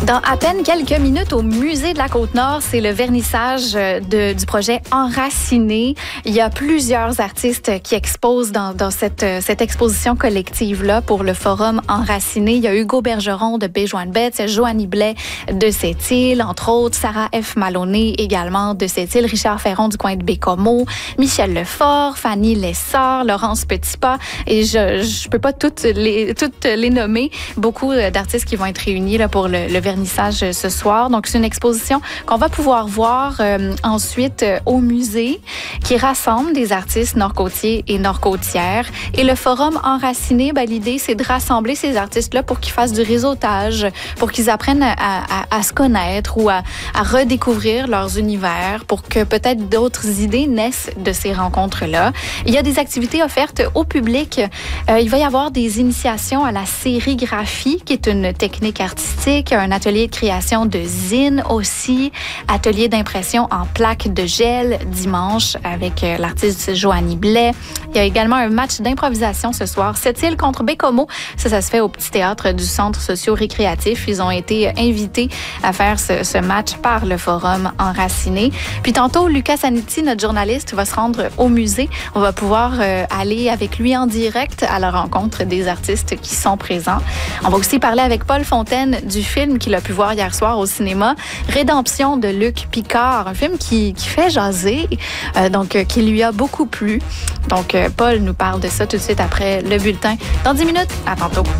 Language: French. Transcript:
Dans à peine quelques minutes au Musée de la Côte-Nord, c'est le vernissage du projet Enraciné. Il y a plusieurs artistes qui exposent dans cette exposition collective-là pour le Forum Enraciné. Il y a Hugo Bergeron de Béjoine-Betts, Joanie Blais de Sept-Îles, entre autres, Sarah F. Maloney également de Sept-Îles, Richard Ferron du coin de Bécomo, Michel Lefort, Fanny Lessard, Laurence Petitpas, et je peux pas toutes les nommer. Beaucoup d'artistes qui vont être réunis là, pour le vernissage ce soir. Donc, c'est une exposition qu'on va pouvoir voir ensuite au musée qui rassemble des artistes nord-côtiers et nord-côtières. Et le Forum Enraciné, l'idée, c'est de rassembler ces artistes-là pour qu'ils fassent du réseautage, pour qu'ils apprennent à se connaître ou à redécouvrir leurs univers, pour que peut-être d'autres idées naissent de ces rencontres-là. Il y a des activités offertes au public. Il va y avoir des initiations à la sérigraphie, qui est une technique artistique, un atelier de création de zine aussi, atelier d'impression en plaques de gel dimanche avec l'artiste Joanie Blais. Il y a également un match d'improvisation ce soir, Sept-Îles contre Bécomo. Ça se fait au petit théâtre du Centre socio-récréatif. Ils ont été invités à faire ce match par le Forum Enraciné. Puis tantôt, Lucas Zanetti, notre journaliste, va se rendre au musée. On va pouvoir aller avec lui en direct à la rencontre des artistes qui sont présents. On va aussi parler avec Paul Fontaine du film qu'il a pu voir hier soir au cinéma, Rédemption de Luc Picard, un film qui fait jaser, qui lui a beaucoup plu. Donc, Paul nous parle de ça tout de suite après le bulletin. Dans 10 minutes, à tantôt.